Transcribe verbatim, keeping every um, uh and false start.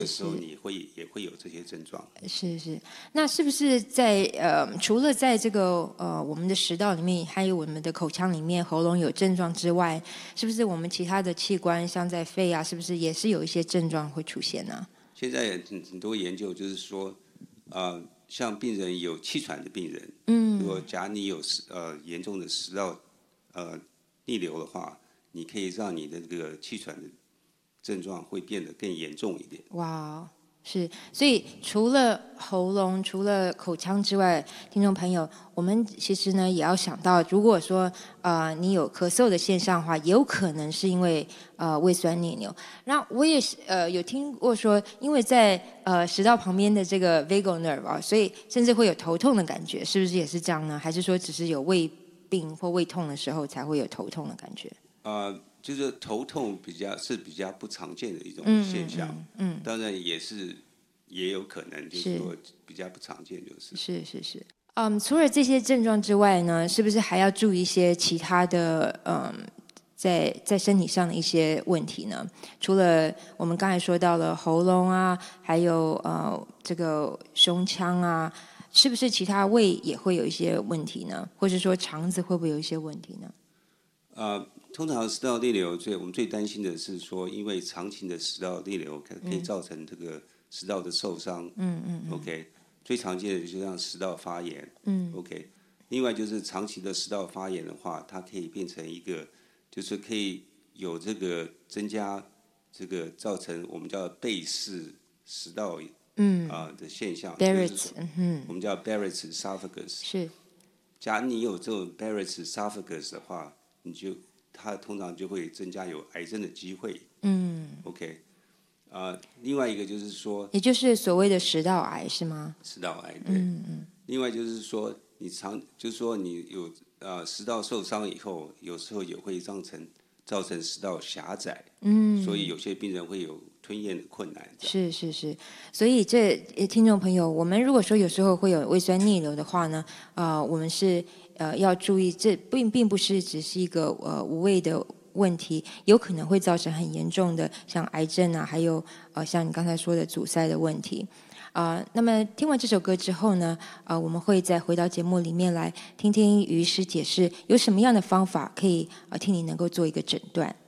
的时候，你会也会有这些症状。 是是，那是不是在呃，除了在这个呃我们的食道里面，还有我们的口腔里面、喉咙有症状之外，是不是我们其他的器官，像在肺啊，是不是也是有一些症状会出现呢？ 现在很很多研究就是说，呃，像病人有气喘的病人， 嗯， 如果假如你有呃严重的食道呃逆流的话，你可以让你的这个气喘的症状会变得更严重一点。 哇，是，所以除了喉咙、除了口腔之外，听众朋友，我们其实呢也要想到，如果说呃你有咳嗽的现象的话，也有可能是因为呃胃酸逆流。那我也是呃有听过说，因为在呃食道旁边的这个 vagal nerve 啊，所以甚至会有头痛的感觉，是不是也是这样呢？还是说只是有胃病或胃痛的时候才会有头痛的感觉？ 呃，就是头痛比较是比较不常见的一种现象， 嗯，嗯嗯当然也是也有可能就是说比较不常见，就是是是是。嗯，除了这些症状之外呢，是不是还要注意一些其他的嗯，在在身体上的一些问题呢？除了我们刚才说到了喉咙啊，还有呃这个胸腔啊，是不是其他胃也会有一些问题呢？或者说肠子会不会有一些问题呢？ 呃，通常食道逆流最我们最担心的是说，因为长期的食道逆流可可以造成这个食道的受伤。 嗯嗯嗯。 OK，最常见的就是像食道发炎。 嗯。 OK，另外就是长期的食道发炎的话，它可以变成一个，就是可以有这个增加这个造成我们叫贝氏食道嗯啊、呃、的现象。 Barrett's，嗯， 我们叫 Barrett's esophagus。 是。 假如你有这种 Barrett's esophagus 的话，你就它通常就会增加有癌症的机会。 嗯 OK， 啊、呃，另外一个就是说， 也就是所谓的食道癌是吗？ 食道癌，对。 嗯嗯。 另外就是说，你长就是说你有呃食道受伤以后，有时候也会造成造成食道狭窄。 嗯。 所以有些病人会有吞咽的困难。 是是是，所以这听众朋友，我们如果说有时候会有胃酸逆流的话呢，呃，我们是呃要注意，这并并不是只是一个呃无谓的问题，有可能会造成很严重的像癌症啊，还有呃像你刚才说的阻塞的问题。啊、呃，那么听完这首歌之后呢，呃，我们会再回到节目里面来听听于医师解释有什么样的方法可以呃替你能够做一个诊断。